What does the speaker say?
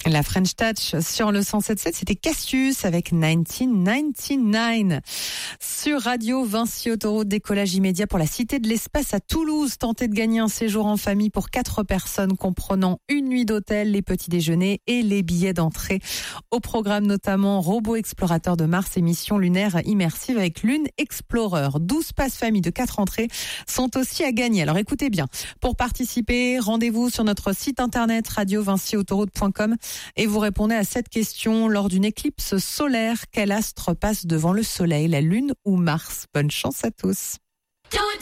La French Touch sur le 107.7, c'était Cassius avec 1999. Sur Radio Vinci Autoroute, décollage immédiat pour la Cité de l'Espace à Toulouse. Tentez de gagner un séjour en famille pour 4 personnes comprenant une nuit d'hôtel, les petits déjeuners et les billets d'entrée. Au programme notamment Robot Explorateur de Mars et mission lunaire immersive avec Lune Explorer. 12 passes famille de 4 entrées sont aussi à gagner. Alors écoutez bien, pour participer, rendez-vous sur notre site internet radiovinciautoroute.com et vous répondez à cette question. Lors d'une éclipse solaire, quel astre passe devant le soleil, la lune ou Mars? Bonne chance à tous.